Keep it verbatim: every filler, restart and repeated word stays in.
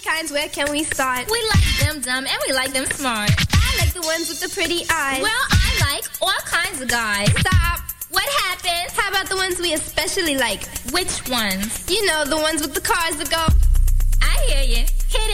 kinds, where can we start? We like them dumb and we like them smart. I like the ones with the pretty eyes. Well, I like all kinds of guys. Stop. What happened? How about the ones we especially like? Which ones? You know, the ones with the cars that go. I hear you. Hit it.